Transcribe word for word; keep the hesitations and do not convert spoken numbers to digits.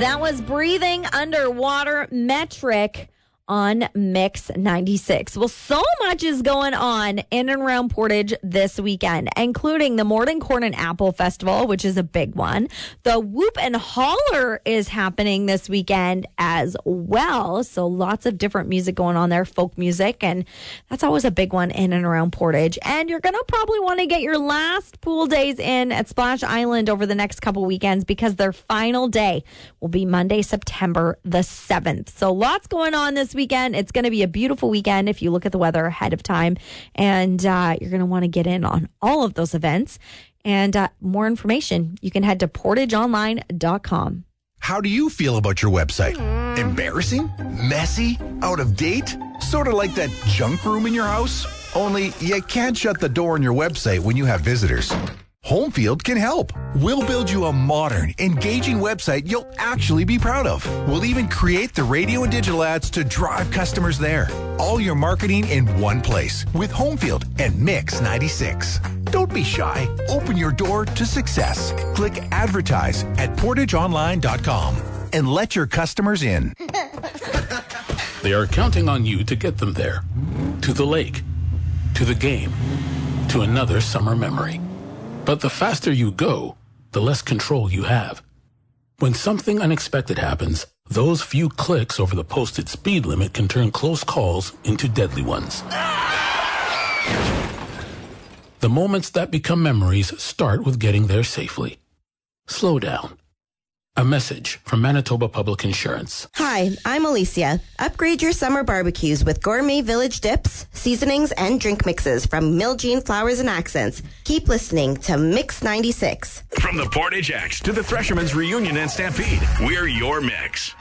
That was Breathing Underwater, Metric on Mix ninety-six. Well, so much is going on in and around Portage this weekend, including the Morden Corn and Apple Festival, which is a big one. The Whoop and Holler is happening this weekend as well. So lots of different music going on there, folk music, and that's always a big one in and around Portage. And you're going to probably want to get your last pool days in at Splash Island over the next couple weekends because their final day will be Monday, September the seventh. So lots going on this weekend. It's going to be a beautiful weekend if you look at the weather ahead of time, and uh, you're going to want to get in on all of those events. And uh, more information, you can head to portage online dot com. How do you feel about your website? Mm. Embarrassing? Messy? Out of date? Sort of like that junk room in your house? Only you can't shut the door on your website when you have visitors. Homefield can help. We'll build you a modern, engaging website you'll actually be proud of. We'll even create the radio and digital ads to drive customers there. All your marketing in one place with Homefield and Mix ninety-six. Don't be shy. Open your door to success. Click advertise at portage online dot com and let your customers in. They are counting on you to get them there. To the lake. To the game. To another summer memory. But the faster you go, the less control you have. When something unexpected happens, those few clicks over the posted speed limit can turn close calls into deadly ones. The moments that become memories start with getting there safely. Slow down. A message from Manitoba Public Insurance. Hi, I'm Alicia. Upgrade your summer barbecues with gourmet village dips, seasonings, and drink mixes from Miljean Flowers and Accents. Keep listening to Mix ninety-six. From the Portage X to the Threshermen's Reunion and Stampede, we're your mix.